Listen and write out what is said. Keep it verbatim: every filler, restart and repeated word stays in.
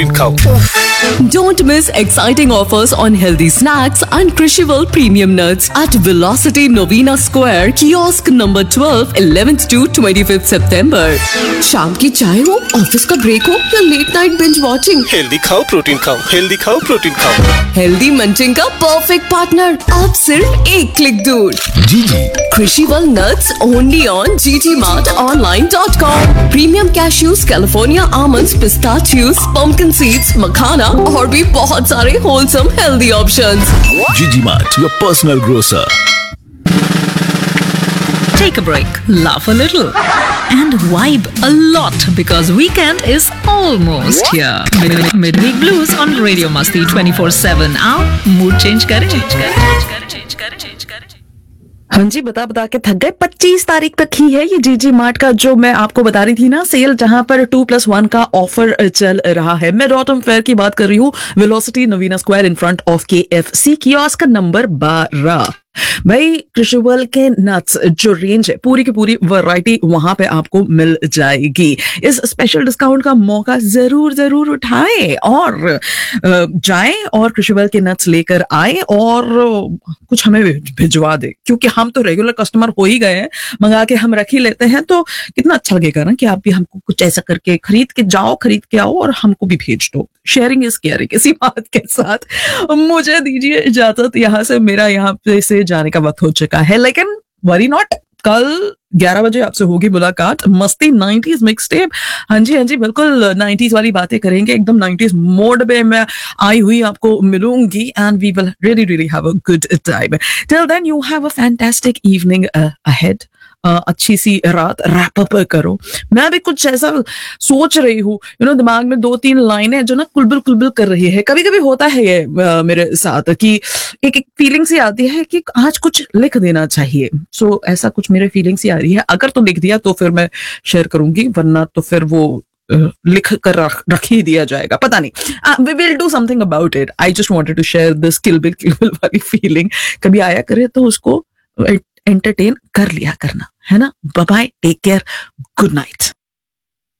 खाओ। Don't miss exciting offers on healthy snacks and Crushable premium nuts at Velocity Novena Square, kiosk number twelve, eleventh to twenty-fifth September. शाम की चाय हो, office का break हो या late night binge watching, healthy खाओ, protein खाओ, हेल्दी खाओ, प्रोटीन खाओ। हेल्दी मंचिंग का परफेक्ट पार्टनर अब सिर्फ एक क्लिक दूर। जीजी Crushable nuts only on g g mart online dot com. Premium cashews, California almonds, pistachios, pumpkin seeds, मखाना और भी बहुत सारे wholesome healthy options. जीजी mart, your personal grocer. Take a break, laugh a little, and vibe a lot because weekend is almost here. Mid- Midweek Blues on Radio Masti twenty-four seven. आओ mood change करें, change करें, change करें, change करें, change करें. हाँ जी, बता बता के थक गए। पच्चीस तारीख तक ही है ये जीजी मार्ट का, जो मैं आपको बता रही थी ना, सेल, जहां पर टू प्लस वन का ऑफर चल रहा है। मैं ऑटम फेयर की बात कर रही हूँ, velocity Navina square in front of के एफ सी कियोस्क नंबर बारह। भाई, क्रुशेबल के नट्स जो रेंज है, पूरी की पूरी वैरायटी वहां पे आपको मिल जाएगी। इस स्पेशल डिस्काउंट का मौका जरूर जरूर उठाएं और जाएं और क्रुशेबल के नट्स लेकर आए और कुछ हमें भिजवा दे, क्योंकि हम तो रेगुलर कस्टमर हो ही गए हैं, मंगा के हम रख ही लेते हैं। तो कितना अच्छा लगेगा ना कि आप भी हमको कुछ ऐसा करके खरीद के जाओ, खरीद के आओ और हमको भी भेज दो। Sharing is caring. इसी बात के साथ मुझे दीजिए इजाजत, यहाँ से मेरा यहाँ पे से जाने का वक्त हो चुका है, लेकिन वरी नॉट, कल ग्यारह बजे आपसे होगी मुलाकात मस्ती नाइंटीज़ मिक्स टेप। हाँ जी हाँ जी, बिल्कुल नाइंटीज़ वाली बातें करेंगे, एकदम नाइंटीज़ मोड में मैं आई हुई आपको मिलूंगी and we will really really have a good time. Till then you have a fantastic evening ahead. Uh, अच्छी सी रात रैप अप करो। मैं भी कुछ ऐसा सोच रही हूँ, यू नो, दिमाग में दो तीन लाइनें जो ना कुलबिल कुलबिल कर रही है। कभी कभी होता है ये uh, मेरे साथ कि एक एक फीलिंग सी आती है कि आज कुछ लिख देना चाहिए। सो so, ऐसा कुछ मेरे फीलिंग सी आ रही है। अगर तो लिख दिया तो फिर मैं शेयर करूंगी, वरना तो फिर वो uh, लिख कर रख, रख ही दिया जाएगा, पता नहीं। We will do something about it. I just wanted to share this किलबिल किलबिल वाली फीलिंग। कभी आया करे तो उसको एंटरटेन कर लिया करना, है ना। Bye bye, take care, good night.